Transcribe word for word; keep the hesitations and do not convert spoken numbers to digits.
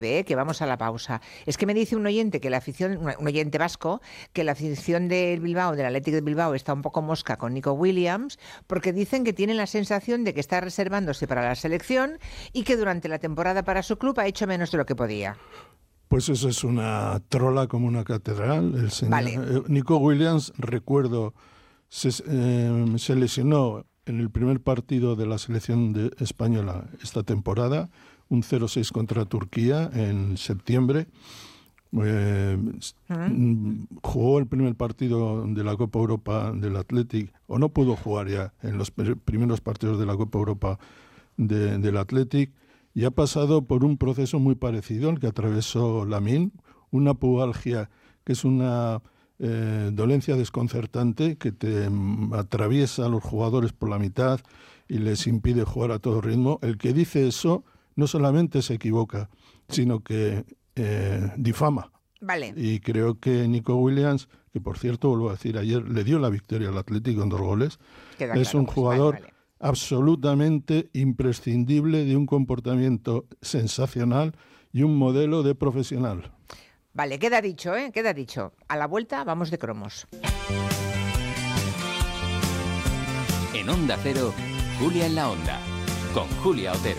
Eh, que vamos a la pausa. Es que me dice un oyente que la afición, un oyente vasco, que la afición del Bilbao, del Athletic de Bilbao, está un poco mosca con Nico Williams, porque dicen que tienen la sensación de que está reservándose para la selección y que durante la temporada para su club ha hecho menos de lo que podía. Pues eso es una trola como una catedral. El señor Vale. eh, Nico Williams, recuerdo, se, eh, se lesionó en el primer partido de la selección de española esta temporada, un cero seis contra Turquía en septiembre. Eh, ¿Mm? Jugó el primer partido de la Copa Europa del Athletic, o no pudo jugar ya en los primeros partidos de la Copa Europa de, del Athletic, y ha pasado por un proceso muy parecido al que atravesó Lamine, una pubalgia, que es una eh, dolencia desconcertante que te atraviesa a los jugadores por la mitad y les impide jugar a todo ritmo. El que dice eso no solamente se equivoca, sino que eh, difama. Vale. Y creo que Nico Williams, que por cierto, vuelvo a decir, ayer le dio la victoria al Athletic con dos goles, Queda es claro, un pues, jugador vale, vale. absolutamente imprescindible, de un comportamiento sensacional y un modelo de profesional. Vale, queda dicho, ¿eh? Queda dicho. A la vuelta vamos de cromos. En Onda Cero, Julia en la Onda, con Julia Otero.